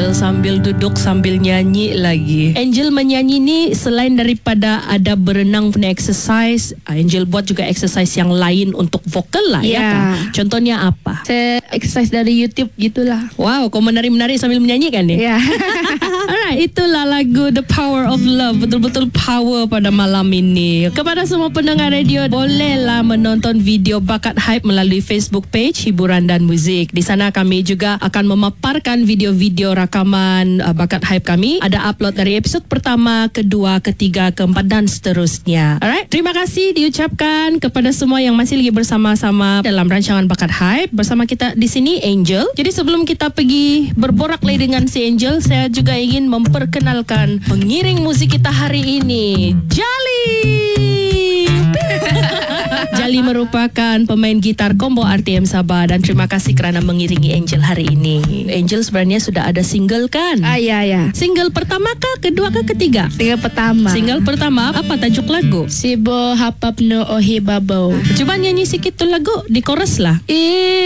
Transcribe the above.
Angel sambil duduk sambil nyanyi lagi. Angel menyanyi ni selain daripada ada berenang punya exercise, Angel buat juga exercise yang lain untuk vokal lah ya kan? Contohnya apa? Saya exercise dari YouTube gitulah. Wow, kau menari-menari sambil menyanyi kan ni? Ya. Alright, itulah lagu The Power of Love. Betul-betul power pada malam ini. Kepada semua pendengar radio, bolehlah menonton video Bakat Hype melalui Facebook page Hiburan dan Muzik. Di sana kami juga akan memaparkan video-video rakaman Bakat Hype kami. Ada upload dari episod pertama, kedua, ketiga, keempat dan seterusnya. Alright, terima kasih diucapkan kepada semua yang masih lagi bersama-sama dalam rancangan Bakat Hype. Bersama kita di sini Angel. Jadi sebelum kita pergi berborak lagi dengan si Angel, saya juga ingin memperkenalkan pengiring musik kita hari ini, Jali. Jali merupakan pemain gitar combo RTM Sabah dan terima kasih kerana mengiringi Angel hari ini. Angel sebenarnya sudah ada single kan? Ya. Single pertama kah, kedua kah, ketiga? Single pertama. Single pertama, apa tajuk lagu? Sibo hapap no ohi babau. Cuba nyanyi sikit tu lagu, di chorus lah.